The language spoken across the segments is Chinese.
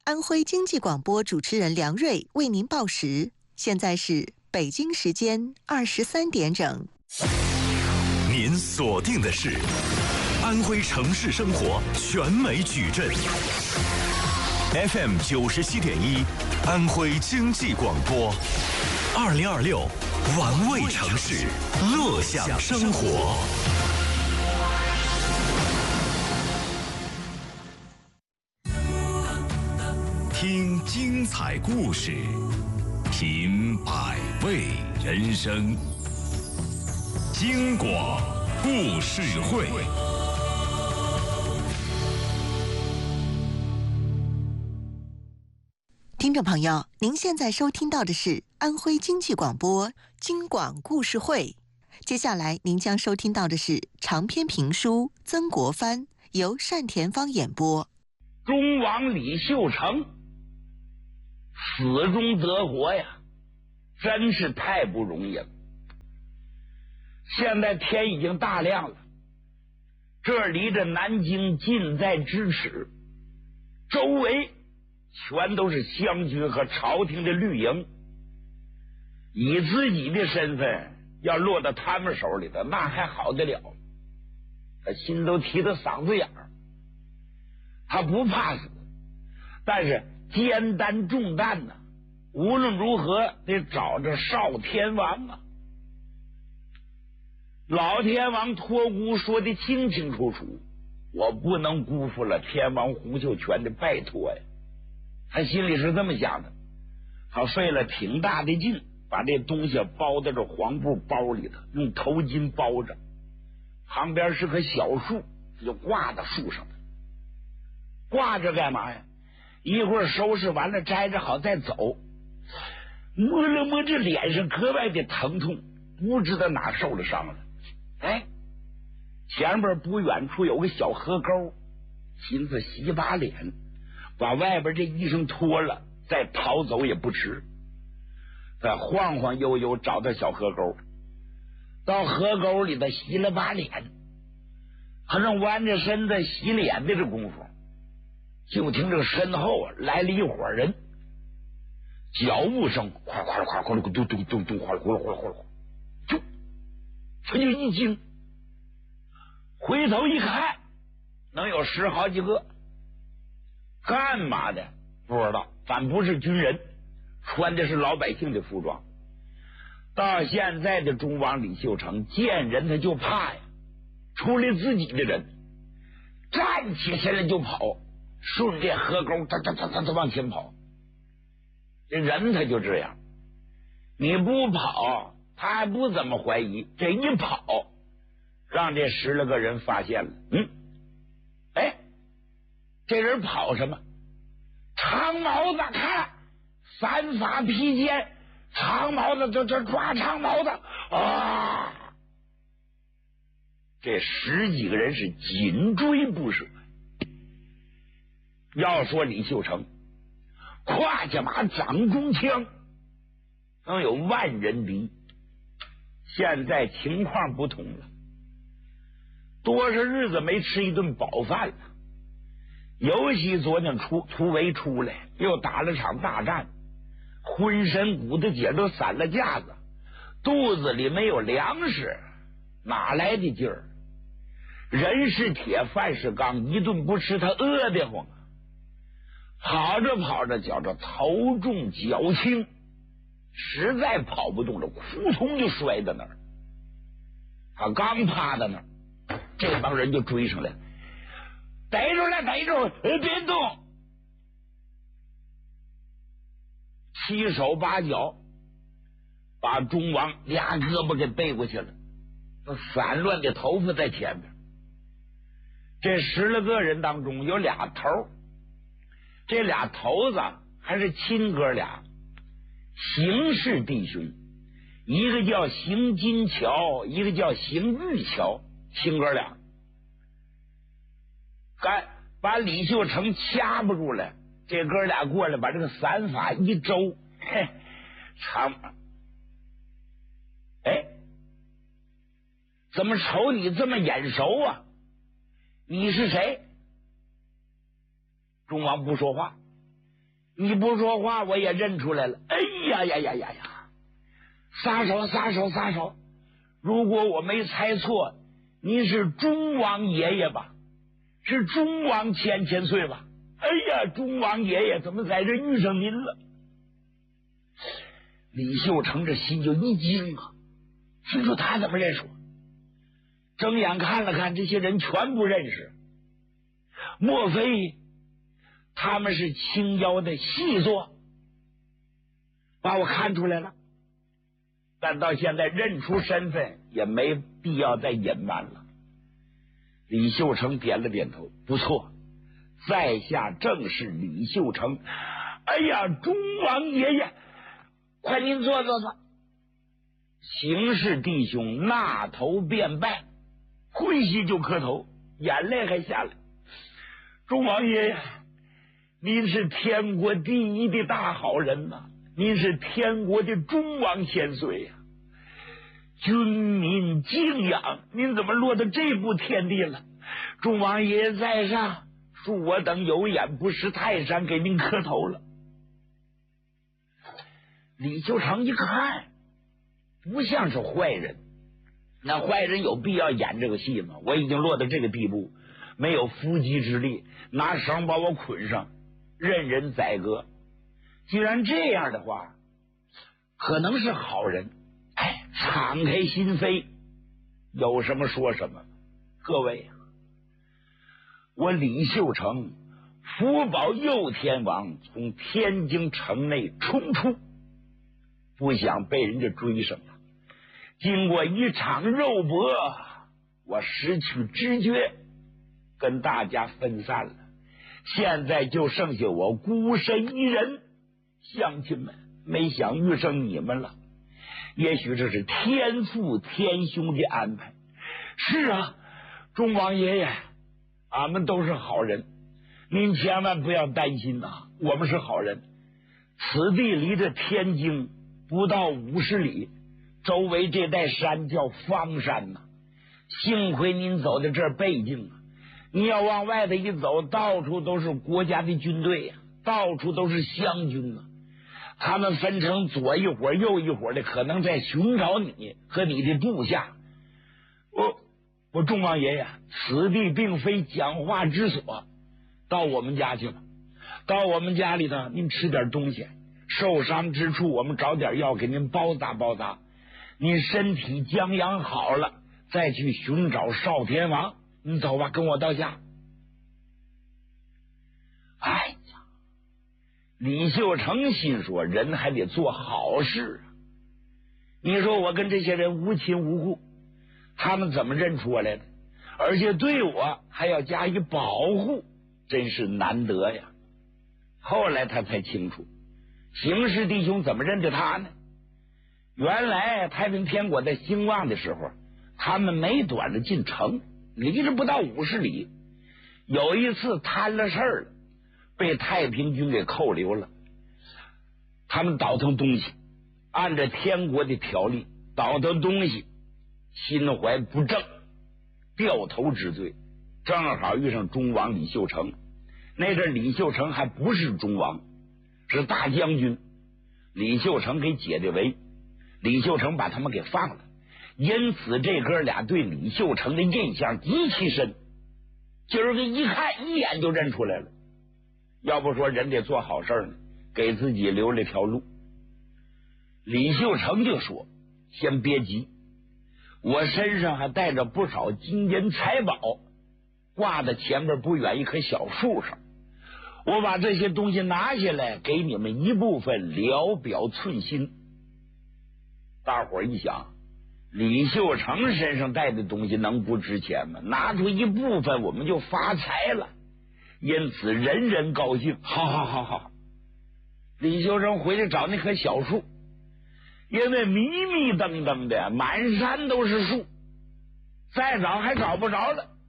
安徽经济广播主持人梁瑞为您报时。现在是北京时间23点整。 您锁定的是安徽城市生活全美矩阵 FM 97.1，安徽经济广播，2026玩味城市，乐享生活。听精彩故事，品百味人生。京广故事会， 听众朋友，您现在收听到的是安徽经济广播京广故事会。接下来您将收听到的是长篇评书《曾国藩》，由单田芳演播。 忠王李秀成死中得活呀，真是太不容易了。现在天已经大亮了，这离着南京近在咫尺，周围全都是湘军和朝廷的绿营，以自己的身份要落到他们手里头，那还好得了。他心都提到嗓子眼儿，他不怕死，但是肩担重担呢，无论如何得找着少天王啊。老天王托孤说的清清楚楚，我不能辜负了天王洪秀全的拜托呀。他心里是这么想的，他费了挺大的劲，把这东西包在这黄布包里头，用头巾包着，旁边是棵小树，就挂在树上的。挂着干嘛呀？一会儿收拾完了摘着好再走。摸了摸这脸上格外的疼痛，不知道哪受了伤了。哎，前边不远处有个小河沟，寻思洗把脸，把外边这衣裳脱了，再逃走也不迟。再晃晃悠悠找到小河沟，到河沟里头洗了把脸，他正弯着身子洗脸的这功夫，就听这个身后来了一伙人，脚步声哗哗哗哗咚咚咚咚咚哗哗哗哗，就他就一惊，回头一看，能有10好几个，干嘛的不知道，反不是军人，穿的是老百姓的服装。到现在的忠王李秀成见人他就怕呀，除了自己的人，站起身来就跑，顺着河沟他往前跑。这人他就这样，你不跑他还不怎么怀疑，这一跑让这10来个人发现了。哎，这人跑什么？长毛子，看3法披肩，长毛子这抓长毛子啊！这10几个人是紧追不舍。要说李秀成胯下马掌中枪，能有万人敌。现在情况不同了，多少日子没吃一顿饱饭了。尤其昨天突围出来，又打了场大战，浑身骨头节都散了架子，肚子里没有粮食，哪来的劲儿？人是铁，饭是钢，一顿不吃他饿得慌啊！跑着跑着觉着头重脚轻，实在跑不动了，扑通就摔在那儿。他刚趴在那儿，这帮人就追上来，逮住了，逮住，别动！7手8脚把忠王俩胳膊给背过去了，那散乱的头发在前面。这10来个人当中有俩头，这俩头子还是亲哥俩，邢氏弟兄，一个叫邢金桥，一个叫邢玉桥，亲哥俩。把李秀成掐不住了，这哥俩过来把这个3法一周，长，哎，怎么瞅你这么眼熟啊？你是谁？忠王不说话， 你不说话我也认出来了。哎呀呀呀呀呀！撒手撒手撒手！如果我没猜错，您是忠王爷爷吧？是忠王千岁吧？哎呀，忠王爷爷怎么在这遇上您了？李秀成这心就一惊啊，听说他怎么认识我？睁眼看了看，这些人全不认识，莫非他们是青妖的细作，把我看出来了？但到现在认出身份也没必要再隐瞒了。李秀成点了点头，不错，在下正是李秀成。哎呀，忠王爷爷，快您坐坐坐。邢氏弟兄纳头便拜，会西就磕头，眼泪还下来。忠王爷爷，您是天国第一的大好人呐，您是天国的忠王千岁呀，军民敬仰，您怎么落到这步田地了？忠王爷爷在上，恕我等有眼不识泰山，给您磕头了。李秀成一看，不像是坏人，那坏人有必要演这个戏吗？我已经落到这个地步，没有伏击之力，拿绳把我捆上，任人宰割。既然这样的话，可能是好人。哎，敞开心扉，有什么说什么。各位，我李秀成福保右天王从天津城内冲出，不想被人家追上了。经过一场肉搏，我失去知觉，跟大家分散了。现在就剩下我孤身一人。乡亲们，没想遇上你们了，也许这是天父天兄的安排。是啊，忠王爷爷，俺们都是好人，您千万不要担心呐，我们是好人。此地离着天津不到50里，周围这带山叫方山呐。幸亏您走的这背境啊，你要往外头一走，到处都是国家的军队呀，到处都是湘军啊。他们分成左一伙右一伙的，可能在寻找你和你的部下。我忠王爷爷，此地并非讲话之所，到我们家去吧。到我们家里头，您吃点东西，受伤之处我们找点药给您包扎包扎。您身体将养好了，再去寻找少天王。你走吧，跟我到家。哎呀，李秀成心说，人还得做好事啊。你说我跟这些人无亲无故，他们怎么认出我来的？而且对我还要加以保护，真是难得呀。后来他才清楚，邢氏弟兄怎么认得他呢？原来太平天国在兴旺的时候，他们没短的进城，离着不到50里。有一次摊了事儿了，被太平军给扣留了。他们倒腾东西，按照天国的条例倒腾东西，心怀不正，掉头之罪，正好遇上忠王李秀成。那阵李秀成还不是忠王，是大将军。李秀成给解的围，李秀成把他们给放了。因此这哥俩对李秀成的印象极其深，今儿个一看一眼就认出来了。要不说人得做好事呢，给自己留了条路。李秀成就说，先别急，我身上还带着不少金银财宝，挂在前面不远一棵小树上，我把这些东西拿下来给你们一部分，聊表寸心。大伙一想，李秀成身上带的东西能不值钱吗？拿出一部分我们就发财了。因此人人高兴，好。李秀成回去找那棵小树，因为迷迷瞪瞪的，满山都是树，再找还找不着了。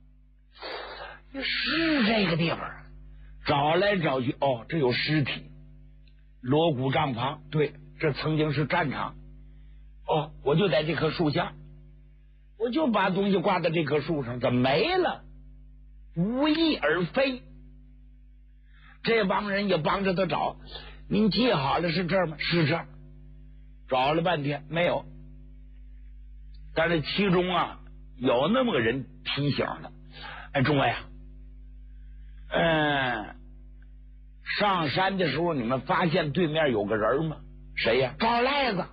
是这个地方，找来找去，这有尸体，锣鼓帐旁，对，这曾经是战场。我就在这棵树下，我就把东西挂在这棵树上，怎么没了？不翼而飞。 这帮人也帮着他找。您记好了是这儿吗？是这儿。找了半天没有，但是其中啊有那么个人提醒了，哎，众位啊，上山的时候你们发现对面有个人吗？谁呀？赵赖子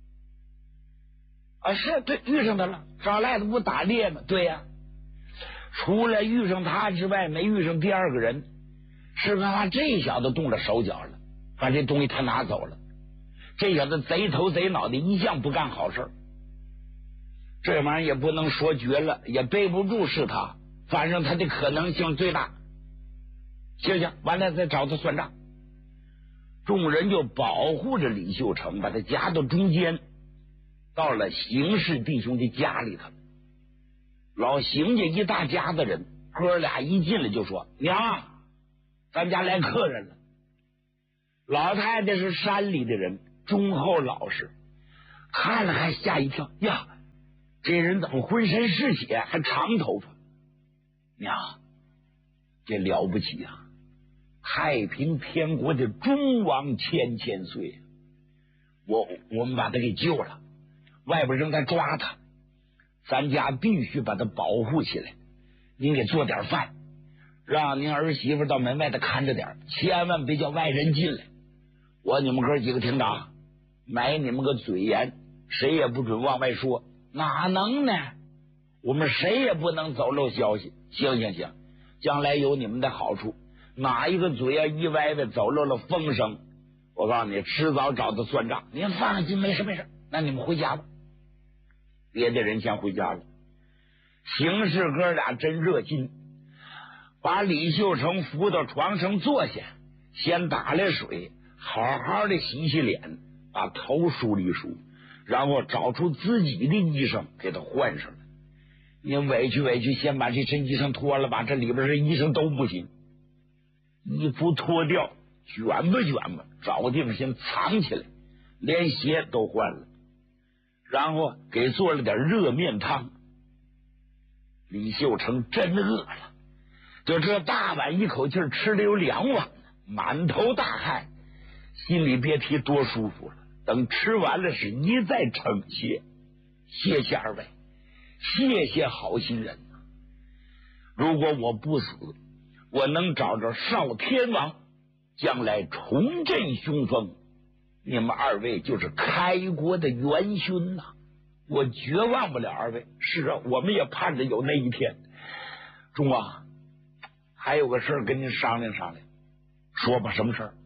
啊，是对，遇上他了。赵赖子不打猎吗？对呀，除了遇上他之外，没遇上第二个人。是吧？这小子动了手脚了，把这东西他拿走了。这小子贼头贼脑的，一向不干好事。这玩意儿也不能说绝了，也背不住是他，反正他的可能性最大。行，完了再找他算账。众人就保护着李秀成，把他夹到中间，到了邢氏弟兄的家里头。老邢家一大家子人，哥俩一进来就说：“娘，咱家来客人了。”老太太是山里的人，忠厚老实，看了还吓一跳呀，这人怎么浑身是血，还长头发？娘，这了不起啊！太平天国的忠王千岁，我们把他给救了，外边正在抓他，咱家必须把他保护起来。您给做点饭，让您儿媳妇到门外头看着点，千万别叫外人进来。你们哥几个听着，买你们个嘴严，谁也不准往外说。哪能呢？我们谁也不能走漏消息。行，将来有你们的好处。哪一个嘴啊一歪歪走漏了风声，我告诉你，迟早找他算账。您放心，没事。那你们回家吧。别的人先回家了。邢氏哥俩真热心，把李秀成扶到床上坐下，先打来水，好好的洗洗脸，把头梳理梳，然后找出自己的衣裳给他换上了。你委屈，先把这身衣裳脱了吧，这里边这衣裳都不行。衣服脱掉，卷吧，找地方先藏起来，连鞋都换了，然后给做了点热面汤。李秀成真饿了，就这大碗一口气吃了有2碗，满头大汗，心里别提多舒服了。等吃完了是一再称谢，谢谢二位，谢谢好心人。如果我不死，我能找着少天王，将来重振雄风，你们二位就是开国的元勋呐！我绝忘不了二位。是啊，我们也盼着有那一天。忠王，还有个事儿跟您商量。说吧，什么事儿？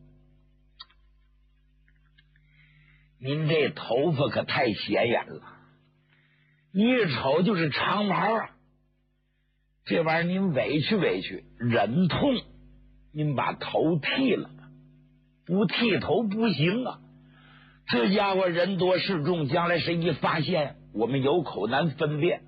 您这头发可太显眼了，一瞅就是长毛啊。这玩意儿您委屈，忍痛，您把头剃了，不剃头不行啊！这家伙人多势众，将来谁一发现，我们有口难分辨。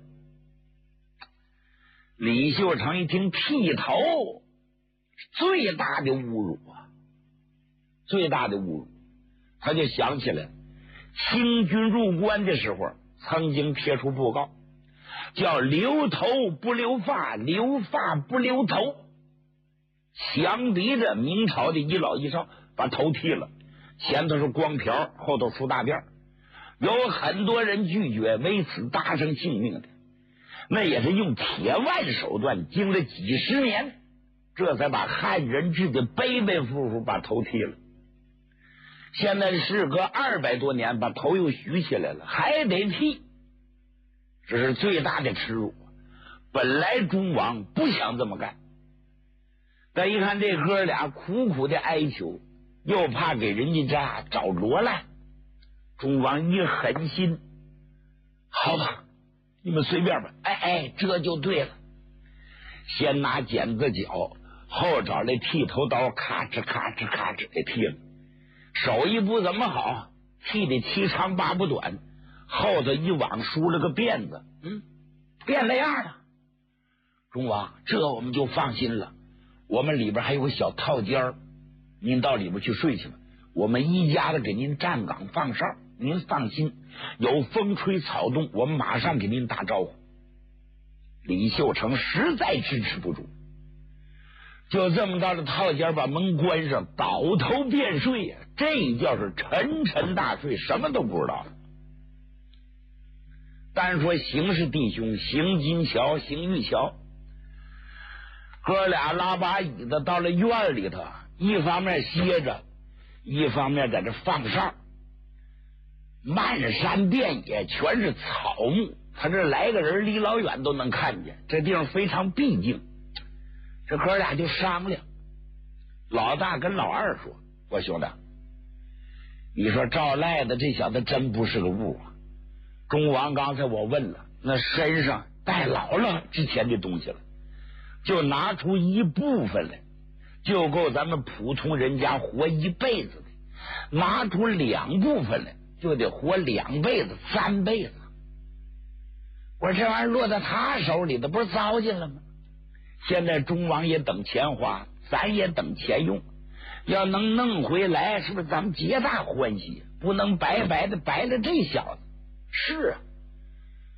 李秀成一听剃头，最大的侮辱啊！最大的侮辱，他就想起来，清军入关的时候，曾经贴出布告，叫留头不留发，留发不留头。强逼着明朝的一老一少把头剃了，前头是光瓢，后头出大辫，有很多人拒绝，为此搭上性命的，那也是用铁腕手段，经了几十年，这才把汉人制的背背夫妇把头剃了。现在事隔200多年，把头又举起来了，还得剃，这是最大的耻辱。本来忠王不想这么干，但一看这哥俩苦苦的哀求，又怕给人家家找罗烂，忠王一狠心，好吧，你们随便吧。这就对了。先拿剪子脚，后找来剃头刀，咔哧给剃了。手艺不怎么好，剃的7长8不短，后头一网梳了个辫子，变了样了。忠王，这我们就放心了。我们里边还有个小套间，您到里边去睡去吧。我们一家子给您站岗放哨，您放心，有风吹草动，我们马上给您打招呼。李秀成实在支持不住， 就这么到了套间，把门关上，倒头便睡呀。这一觉是沉沉大睡，什么都不知道。单说邢氏弟兄，邢金桥、邢玉桥，哥俩拉把椅子到了院里头，一方面歇着，一方面在这放哨。漫山遍野全是草木，他这来个人离老远都能看见，这地方非常僻静。这哥俩就商量，老大跟老二说：“我兄弟，你说赵赖子这小子真不是个物啊！钟王刚才我问了，那身上带老了之前的东西了，就拿出一部分来，就够咱们普通人家活一辈子的；拿出2部分来，就得活2辈子、3辈子。我说这玩意儿落到他手里的，不是糟践了吗？现在钟王也等钱花，咱也等钱用，要能弄回来，是不是咱们皆大欢喜？不能白白的白了这小子。是啊，